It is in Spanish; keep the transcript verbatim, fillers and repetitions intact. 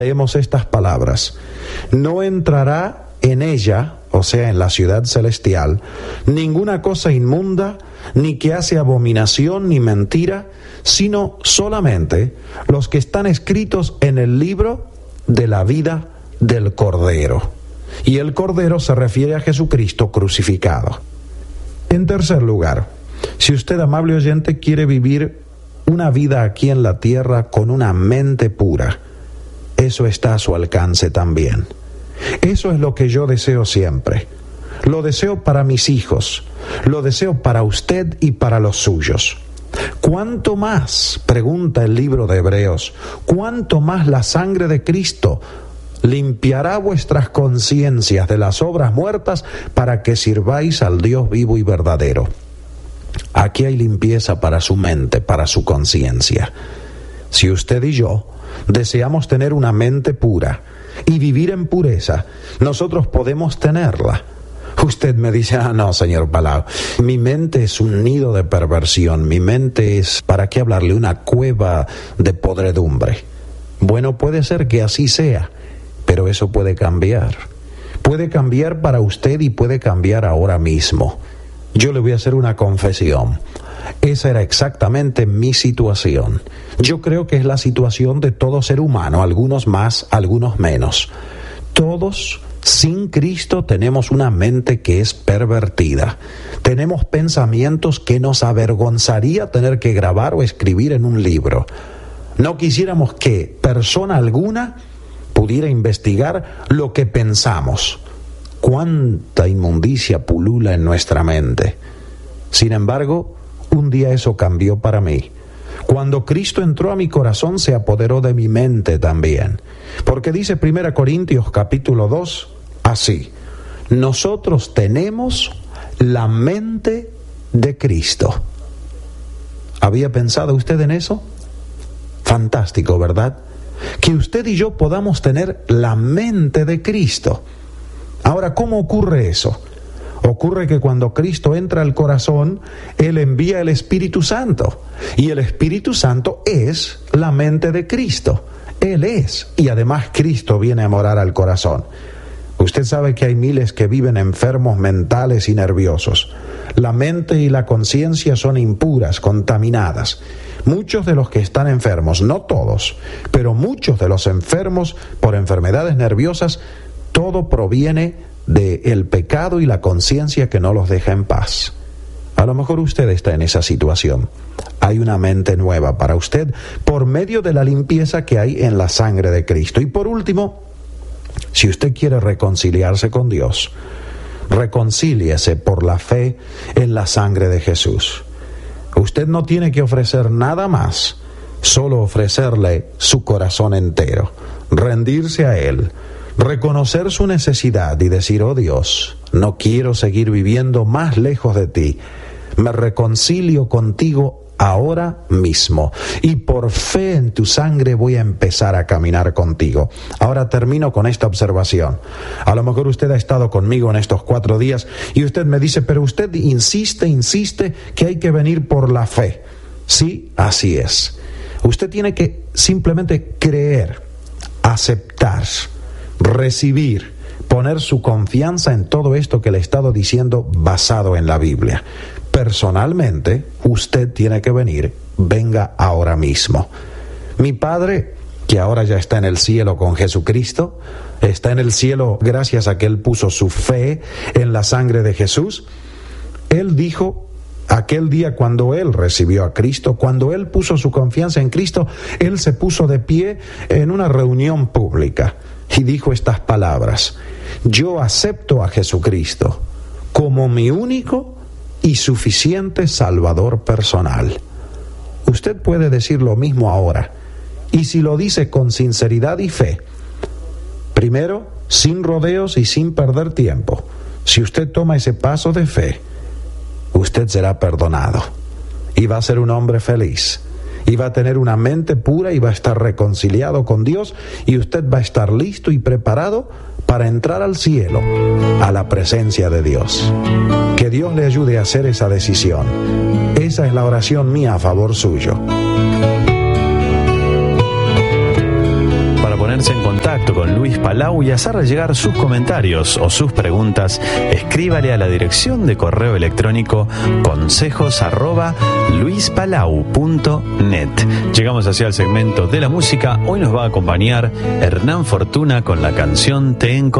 leemos estas palabras: no entrará en ella, o sea, en la ciudad celestial, ninguna cosa inmunda, ni que hace abominación ni mentira, sino solamente los que están escritos en el libro de la vida del Cordero. Y el Cordero se refiere a Jesucristo crucificado. En tercer lugar, si usted, amable oyente, quiere vivir una vida aquí en la tierra con una mente pura, eso está a su alcance también. Eso es lo que yo deseo siempre. Lo deseo para mis hijos, lo deseo para usted y para los suyos. ¿Cuánto más, pregunta el libro de Hebreos, cuánto más la sangre de Cristo limpiará vuestras conciencias de las obras muertas para que sirváis al Dios vivo y verdadero? Aquí hay limpieza para su mente, para su conciencia. Si usted y yo deseamos tener una mente pura y vivir en pureza, nosotros podemos tenerla. Usted me dice: ah, no, señor Palau, mi mente es un nido de perversión, mi mente es, ¿para qué hablarle?, una cueva de podredumbre. Bueno, puede ser que así sea, pero eso puede cambiar. Puede cambiar para usted y puede cambiar ahora mismo. Yo le voy a hacer una confesión. Esa era exactamente mi situación. Yo creo que es la situación de todo ser humano, algunos más, algunos menos. Todos, sin Cristo, tenemos una mente que es pervertida. Tenemos pensamientos que nos avergonzaría tener que grabar o escribir en un libro. No quisiéramos que persona alguna pudiera investigar lo que pensamos. Cuánta inmundicia pulula en nuestra mente. Sin embargo, un día eso cambió para mí. Cuando Cristo entró a mi corazón, se apoderó de mi mente también. Porque dice primera Corintios capítulo dos, así: nosotros tenemos la mente de Cristo. ¿Había pensado usted en eso? Fantástico, ¿verdad? Que usted y yo podamos tener la mente de Cristo. Ahora, ¿cómo ocurre eso? Ocurre que cuando Cristo entra al corazón, Él envía el Espíritu Santo. Y el Espíritu Santo es la mente de Cristo. Él es. Y además Cristo viene a morar al corazón. Usted sabe que hay miles que viven enfermos mentales y nerviosos. La mente y la conciencia son impuras, contaminadas. Muchos de los que están enfermos, no todos, pero muchos de los enfermos por enfermedades nerviosas, todo proviene del pecado y la conciencia que no los deja en paz. A lo mejor usted está en esa situación. Hay una mente nueva para usted por medio de la limpieza que hay en la sangre de Cristo. Y por último, si usted quiere reconciliarse con Dios, reconcíliese por la fe en la sangre de Jesús. Usted no tiene que ofrecer nada más, solo ofrecerle su corazón entero, rendirse a Él, reconocer su necesidad y decir: oh Dios, no quiero seguir viviendo más lejos de ti, me reconcilio contigo ahora mismo y por fe en tu sangre voy a empezar a caminar contigo. Ahora termino con esta observación. A lo mejor usted ha estado conmigo en estos cuatro días y usted me dice: pero usted insiste, insiste que hay que venir por la fe. Sí, así es. Usted tiene que simplemente creer, aceptar, recibir, poner su confianza en todo esto que le he estado diciendo basado en la Biblia. Personalmente, usted tiene que venir, venga ahora mismo. Mi Padre, que ahora ya está en el cielo con Jesucristo, está en el cielo gracias a que Él puso su fe en la sangre de Jesús. Él dijo, aquel día cuando Él recibió a Cristo, cuando Él puso su confianza en Cristo, Él se puso de pie en una reunión pública y dijo estas palabras: yo acepto a Jesucristo como mi único y suficiente Salvador personal. Usted puede decir lo mismo ahora, y si lo dice con sinceridad y fe, primero, sin rodeos y sin perder tiempo, si usted toma ese paso de fe, usted será perdonado y va a ser un hombre feliz y va a tener una mente pura y va a estar reconciliado con Dios, y usted va a estar listo y preparado para entrar al cielo, a la presencia de Dios. Que Dios le ayude a hacer esa decisión. Esa es la oración mía a favor suyo. Para poner ponerse en contacto con Luis Palau y hacerle llegar sus comentarios o sus preguntas, escríbale a la dirección de correo electrónico consejos arroba luispalau punto net. Llegamos hacia el segmento de la música. Hoy nos va a acompañar Hernán Fortuna con la canción Te Encontré.